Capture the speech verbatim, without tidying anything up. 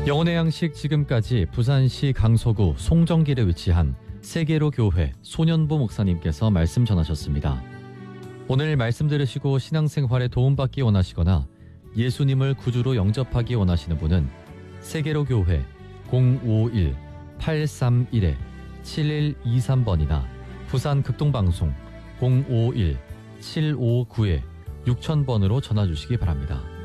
영혼의 양식 지금까지 부산시 강서구 송정길에 위치한 세계로 교회 소년보 목사님께서 말씀 전하셨습니다. 오늘 말씀 들으시고 신앙생활에 도움받기 원하시거나 예수님을 구주로 영접하기 원하시는 분은 세계로 교회 공오일 팔삼일 칠일이삼 번이나 부산 극동방송 공오일 칠오구 육천 번으로 전화 주시기 바랍니다.